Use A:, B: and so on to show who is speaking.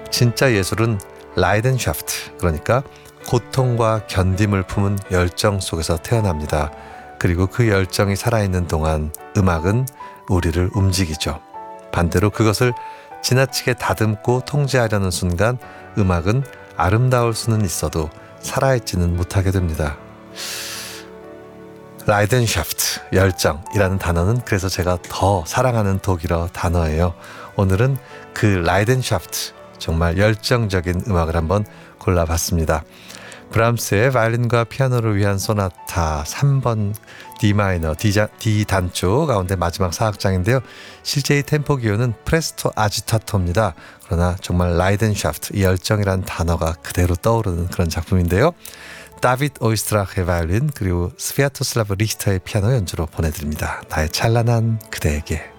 A: 진짜 예술은 라이덴샤프트, 그러니까 고통과 견딤을 품은 열정 속에서 태어납니다. 그리고 그 열정이 살아있는 동안 음악은 우리를 움직이죠. 반대로 그것을 지나치게 다듬고 통제하려는 순간 음악은 아름다울 수는 있어도 살아있지는 못하게 됩니다. 라이덴샤프트, 열정이라는 단어는 그래서 제가 더 사랑하는 독일어 단어예요. 오늘은 그 라이덴샤프트, 정말 열정적인 음악을 한번 골라봤습니다. 브람스의 바이올린과 피아노를 위한 소나타 3번 D 마이너 D 단조 가운데 마지막 사악장인데요. 실제 이 템포 기호는 프레스토 아지타토입니다. 그러나 정말 라이덴샤프트, 이 열정이란 단어가 그대로 떠오르는 그런 작품인데요. 다비드 오이스트라크의 바이올린, 그리고 스비아토슬라브 리히터의 피아노 연주로 보내드립니다. 나의 찬란한 그대에게.